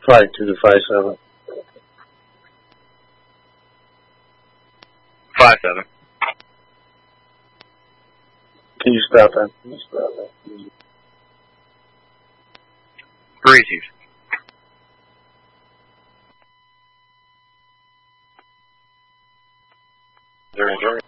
Flight 257. 57. Can you stop that? 3 Chiefs. Zero.